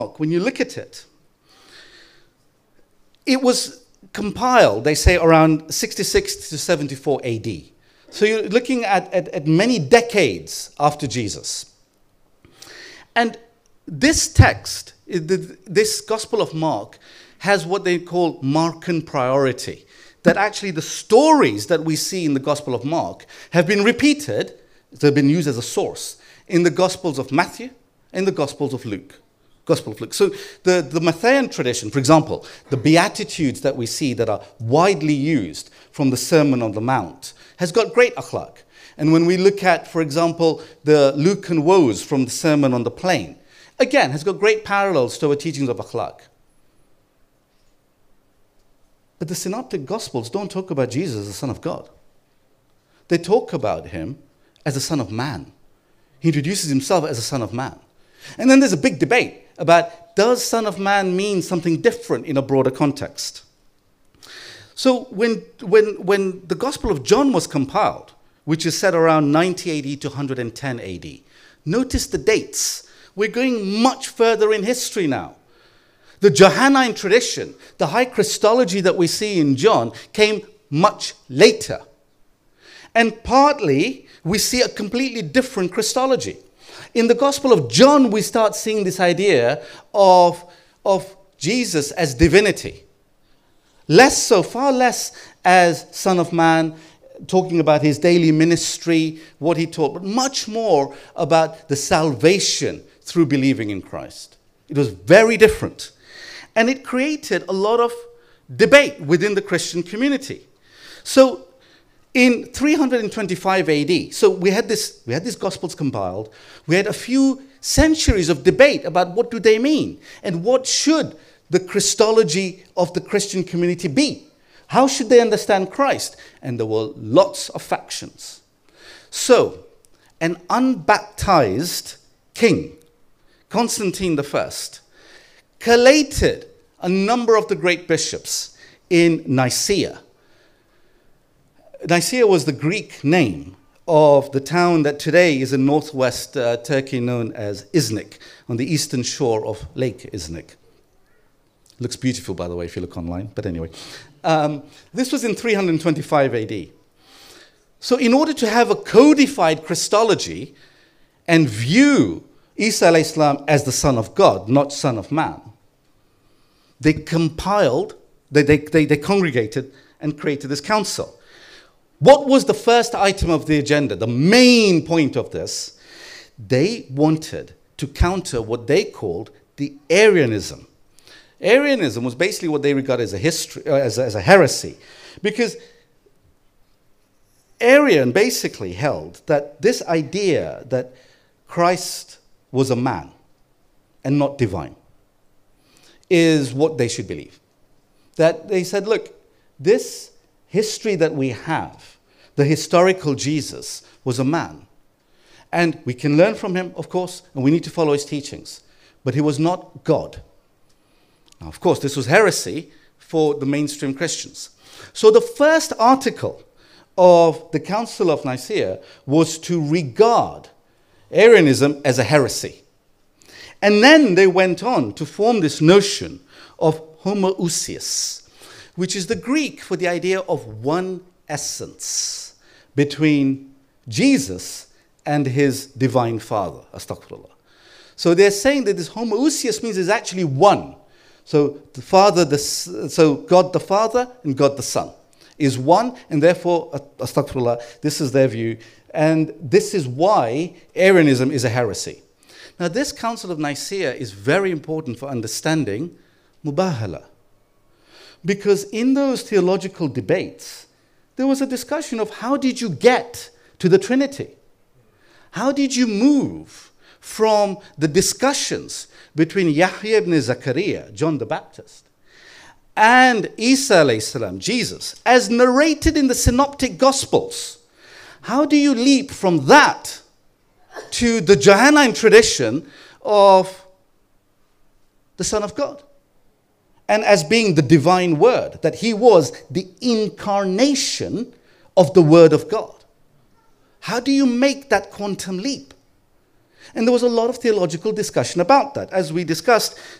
when you look at it, it was compiled, they say, around 66 to 74 AD. So you're looking at many decades after Jesus. And this text, this Gospel of Mark, has what they call Markan priority. That actually the stories that we see in the Gospel of Mark have been repeated, they've been used as a source, in the Gospels of Matthew and the Gospels of Luke. Gospel of Luke. So the Matthean tradition, for example, the Beatitudes that we see that are widely used from the Sermon on the Mount, has got great akhlaq. And when we look at, for example, the Lucan woes from the Sermon on the Plain, again, has got great parallels to our teachings of akhlaq. But the Synoptic Gospels don't talk about Jesus as the Son of God. They talk about him as the Son of Man. He introduces himself as a Son of Man. And then there's a big debate about, does Son of Man mean something different in a broader context? So when the Gospel of John was compiled, which is set around 90 AD to 110 AD, notice the dates. We're going much further in history now. The Johannine tradition, the high Christology that we see in John, came much later. And partly, we see a completely different Christology. In the Gospel of John, we start seeing this idea of Jesus as divinity. Less so, far less as Son of Man, talking about his daily ministry, what he taught, but much more about the salvation through believing in Christ. It was very different. And it created a lot of debate within the Christian community. So in 325 AD, so we had these Gospels compiled. We had a few centuries of debate about what do they mean and what should the Christology of the Christian community be. How should they understand Christ? And there were lots of factions. So an unbaptized king, Constantine I, collated a number of the great bishops in Nicaea. Nicaea was the Greek name of the town that today is in northwest Turkey known as Iznik, on the eastern shore of Lake Iznik. Looks beautiful, by the way, if you look online. But anyway, this was in 325 AD. So in order to have a codified Christology and view Isa alayhi salam as the Son of God, not Son of Man, they compiled, they congregated and created this council. What was the first item of the agenda, the main point of this? They wanted to counter what they called the Arianism. Arianism was basically what they regarded as a heresy, because Arian basically held that this idea that Christ was a man and not divine is what they should believe. That they said, look, this history that we have, the historical Jesus, was a man. And we can learn from him, of course, and we need to follow his teachings. But he was not God. Now, of course, this was heresy for the mainstream Christians. So the first article of the Council of Nicaea was to regard Arianism as a heresy. And then they went on to form this notion of homoousios, which is the Greek for the idea of one essence between Jesus and his divine Father, astaghfirullah. So they're saying that this homoousios means there's actually one. So the Father, so God the Father and God the Son is one, and therefore, astaghfirullah, this is their view. And this is why Arianism is a heresy. Now, this Council of Nicaea is very important for understanding Mubahala. Because in those theological debates, there was a discussion of how did you get to the Trinity? How did you move from the discussions between Yahya ibn Zakaria, John the Baptist, and Isa alayhi salam, Jesus, as narrated in the Synoptic Gospels? How do you leap from that to the Johannine tradition of the Son of God? And as being the divine word, that he was the incarnation of the Word of God. How do you make that quantum leap? And there was a lot of theological discussion about that. As we discussed,